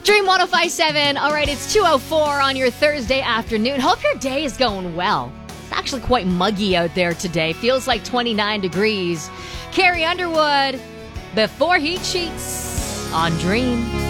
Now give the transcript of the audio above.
Dream 1057. All right, it's 2:04 on your Thursday afternoon. Hope your day is going well. It's actually quite muggy out there today. Feels like 29 degrees. Carrie Underwood, Before He Cheats on Dream.